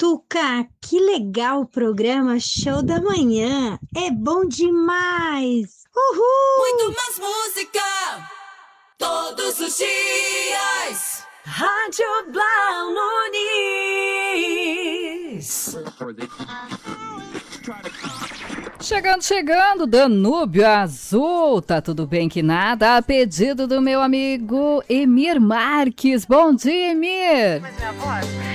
Tuca, que legal o programa Show da Manhã. É bom demais. Muito Uhul! mais música todos os dias. Rádio Blau Nunes. Chegando, Danúbio Azul, tá tudo bem que nada, a pedido do meu amigo Emir Marques. Bom dia, Emir. Mas minha voz